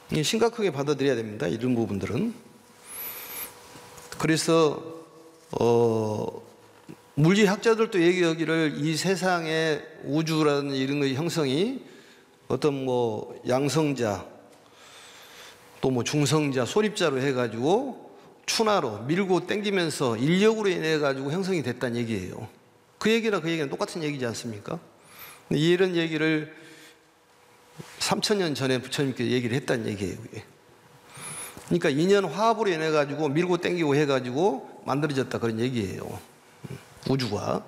심각하게 받아들여야 됩니다. 이런 부분들은. 그래서 물리학자들도 얘기하기를 이 세상의 우주라는 이런 의 형성이 어떤 양성자 또 중성자, 소립자로 해가지고 추나로 밀고 당기면서 인력으로 인해 가지고 형성이 됐다는 얘기예요. 그 얘기랑 그 얘기는 똑같은 얘기지 않습니까? 이런 얘기를 3000년 전에 부처님께서 얘기를 했다는 얘기예요. 그러니까 인연 화합으로 인해 가지고 밀고 당기고 해가지고 만들어졌다 그런 얘기예요. 우주가.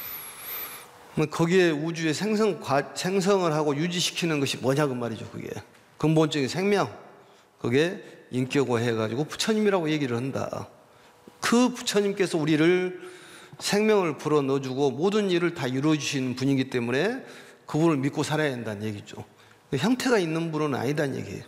거기에 우주의 생성을 하고 유지시키는 것이 뭐냐고 말이죠. 그게 근본적인 생명, 그게 인격화 해가지고 부처님이라고 얘기를 한다. 그 부처님께서 우리를 생명을 불어 넣어주고 모든 일을 다 이루어주시는 분이기 때문에 그분을 믿고 살아야 한다는 얘기죠. 형태가 있는 분은 아니다는 얘기예요.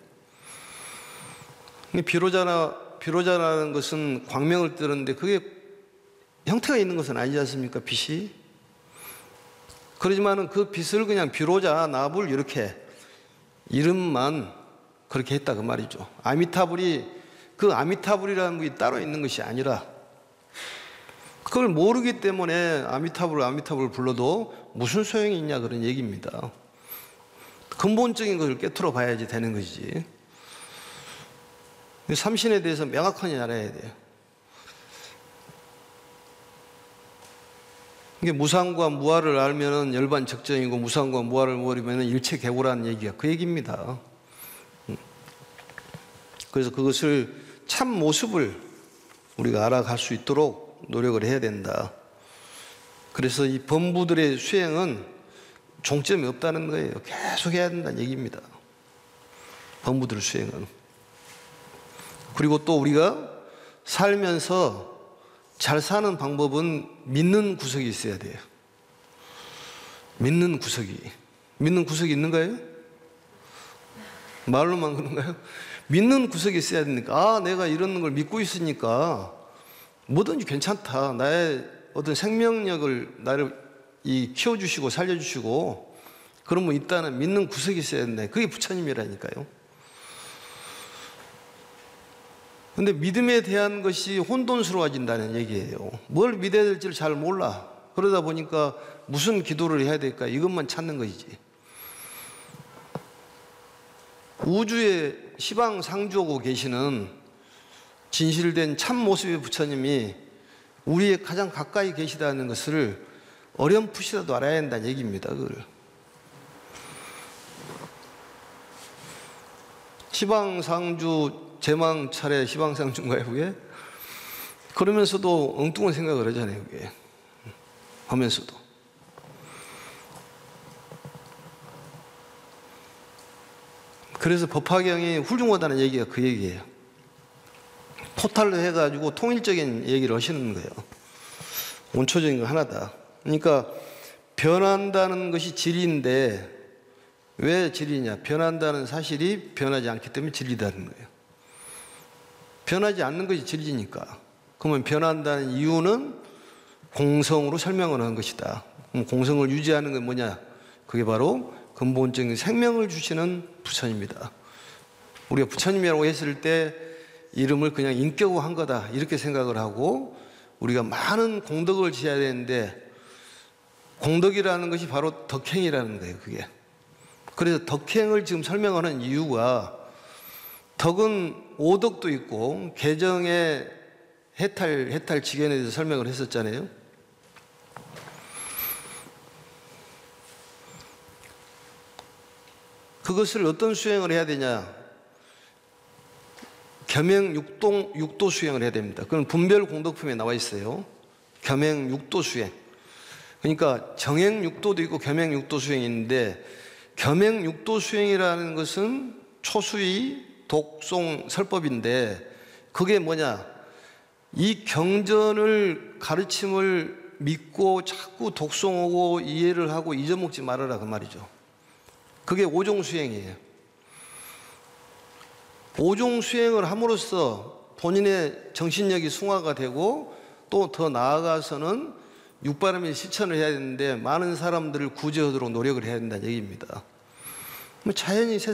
비로자라는 것은 광명을 뜨는데 그게 형태가 있는 것은 아니지 않습니까? 빛이. 그러지만은 그 빛을 그냥 비로자, 나불 이렇게 이름만 그렇게 했다 그 말이죠. 그 아미타불이라는 분이 따로 있는 것이 아니라 그걸 모르기 때문에 아미타불 불러도 무슨 소용이 있냐 그런 얘기입니다. 근본적인 것을 깨트려 봐야지 되는 것이지. 삼신에 대해서 명확하게 알아야 돼요. 이게 무상과 무아를 알면은 열반적정이고 무상과 무아를 모르면은 일체개고라는 얘기가 그 얘기입니다. 그래서 그것을 참 모습을 우리가 알아갈 수 있도록 노력을 해야 된다. 그래서 이 범부들의 수행은 종점이 없다는 거예요. 계속 해야 된다는 얘기입니다. 범부들의 수행은. 그리고 또 우리가 살면서 잘 사는 방법은 믿는 구석이 있어야 돼요. 믿는 구석이 있는가요? 말로만 그런가요? 믿는 구석이 있어야 되니까 내가 이런 걸 믿고 있으니까 뭐든지 괜찮다. 나의 어떤 생명력을 나를 키워주시고 살려주시고 그러면 일단은 믿는 구석이 있어야 된다. 그게 부처님이라니까요. 근데 믿음에 대한 것이 혼돈스러워진다는 얘기예요. 뭘 믿어야 될지를 잘 몰라. 그러다 보니까 무슨 기도를 해야 될까 이것만 찾는 것이지. 우주에 시방상주하고 계시는 진실된 참 모습의 부처님이 우리의 가장 가까이 계시다는 것을 어렴풋이라도 알아야 한다는 얘기입니다. 그걸. 시방상주 제망차례 시방상주인가요 그게? 그러면서도 엉뚱한 생각을 하잖아요 그게. 하면서도 그래서 법화경이 훌륭하다는 얘기가 그 얘기예요. 포탈로 해가지고 통일적인 얘기를 하시는 거예요. 원초적인 거 하나다. 그러니까 변한다는 것이 진리인데 왜 진리냐? 변한다는 사실이 변하지 않기 때문에 진리다는 거예요. 변하지 않는 것이 진리니까. 그러면 변한다는 이유는 공성으로 설명을 하는 것이다. 그럼 공성을 유지하는 건 뭐냐? 그게 바로 근본적인 생명을 주시는 부처님이다. 우리가 부처님이라고 했을 때 이름을 그냥 인격화한 거다 이렇게 생각을 하고 우리가 많은 공덕을 지어야 되는데 공덕이라는 것이 바로 덕행이라는 거예요. 그게. 그래서 덕행을 지금 설명하는 이유가 덕은 오덕도 있고 개정의 해탈 직연에 대해서 설명을 했었잖아요. 그것을 어떤 수행을 해야 되냐? 겸행 육도 수행을 해야 됩니다. 그건 분별 공덕품에 나와 있어요. 겸행 육도 수행. 그러니까 정행 육도도 있고 겸행 육도 수행이 있는데 겸행 육도 수행이라는 것은 초수의 독송 설법인데 그게 뭐냐? 이 경전을 가르침을 믿고 자꾸 독송하고 이해를 하고 잊어먹지 말아라 그 말이죠. 그게 오종수행이에요. 오종수행을 함으로써 본인의 정신력이 승화가 되고 또 더 나아가서는 육바람의 실천을 해야 되는데 많은 사람들을 구제하도록 노력을 해야 된다는 얘기입니다. 자연히